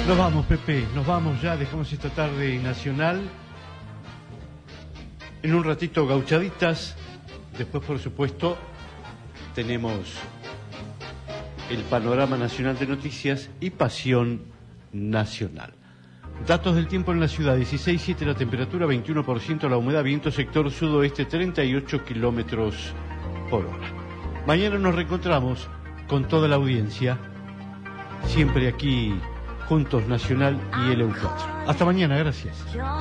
Nos vamos, Pepe, nos vamos ya, dejamos esta tarde nacional. En un ratito gauchaditas, después por supuesto tenemos el panorama nacional de noticias y pasión nacional. Datos del tiempo en la ciudad: 16,7 la temperatura, 21% la humedad, viento sector sudoeste, 38 kilómetros por hora. Mañana nos reencontramos con toda la audiencia, siempre aquí juntos, Nacional y LU4. Hasta mañana, gracias.